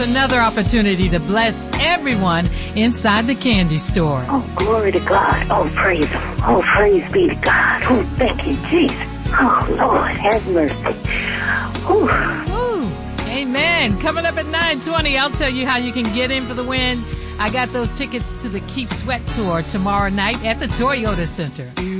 Another opportunity to bless everyone inside the candy store. Oh, glory to God. Oh, praise Him. Oh, praise be to God. Oh, thank you, Jesus. Oh, Lord, have mercy. Ooh. Ooh, amen. Coming up at 9:20, I'll tell you how you can get in for the win. I got those tickets to the Keep Sweat Tour tomorrow night at the Toyota Center.